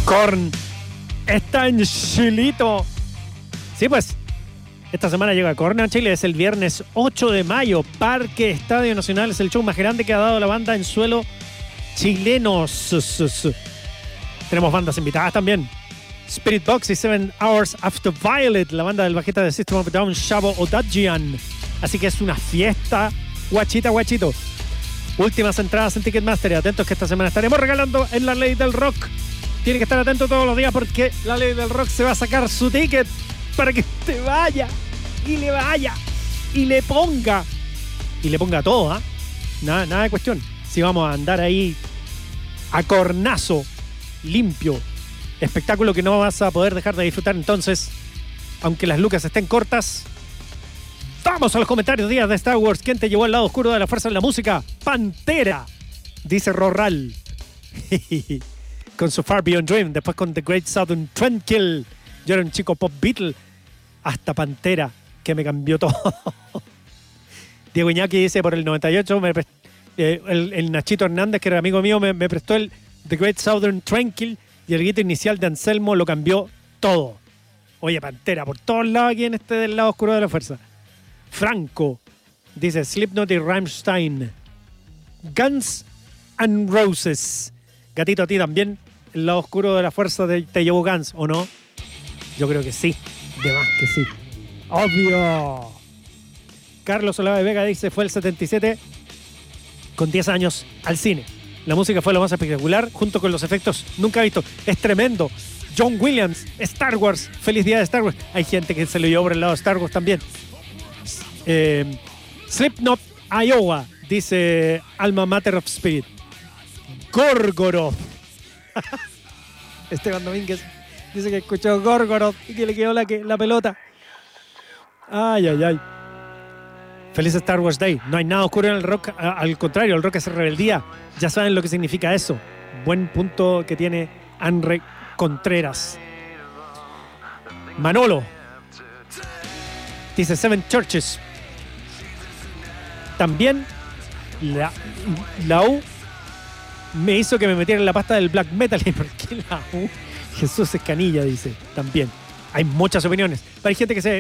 Korn está en Chilito. Sí, pues, esta semana llega Korn a Chile. Es el viernes 8 de mayo. Parque Estadio Nacional es el show más grande que ha dado la banda en suelo chileno. Tenemos bandas invitadas también. Spirit Box y 7 Hours After Violet, la banda del bajista de System of a Down, Shavo Odadjian. Así que es una fiesta, guachito. Últimas entradas en Ticketmaster. Atentos que esta semana estaremos regalando en La Ley del Rock. Tienen que estar atentos todos los días porque La Ley del Rock se va a sacar su ticket para que usted vaya y le ponga todo, ¿eh? Nada de cuestión. Si vamos a andar ahí a cornazo, limpio, espectáculo que no vas a poder dejar de disfrutar. Entonces, aunque las lucas estén cortas, vamos a los comentarios días de Star Wars. ¿Quién te llevó al lado oscuro de la fuerza en la música? Pantera, dice Rorral. Con su Far Beyond Dream, después con The Great Southern Trendkill. Yo era un chico pop Beatle, hasta Pantera, que me cambió todo. Diego Iñaki dice, por el 98, el Nachito Hernández, que era amigo mío, me prestó el The Great Southern Trendkill y el grito inicial de Anselmo lo cambió todo. Oye, Pantera, por todos lados aquí en este del lado oscuro de la fuerza. Franco dice Slipknot y Rammstein. Guns N' Roses. Gatito, a ti también el lado oscuro de la fuerza te llevó Guns, ¿o no? Yo creo que sí, de más que sí. Obvio. Carlos Olave Vega dice, fue el 77 con 10 años al cine. La música fue lo más espectacular, junto con los efectos nunca visto. Es tremendo. John Williams, Star Wars, feliz día de Star Wars. Hay gente que se lo llevó por el lado de Star Wars también. Slipknot, Iowa, dice Alma Mater of Spirit. Gorgoroth. Esteban Domínguez dice que escuchó Gorgoroth y que le quedó la pelota. Ay. Feliz Star Wars Day. No hay nada oscuro en el rock. Al contrario, el rock es rebeldía. Ya saben lo que significa eso. Buen punto que tiene Anre Contreras. Manolo dice Seven Churches. También la U me hizo que me metiera en la pasta del black metal. ¿Y por qué la U? Jesús Escanilla dice también. Hay muchas opiniones. Pero hay gente que